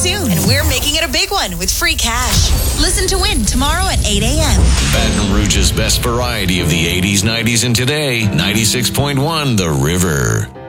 soon, and we're making it a big one with free cash. Listen to win tomorrow at 8 a.m. Baton Rouge's best variety of the 80s, 90s, and today. 96.1 The River.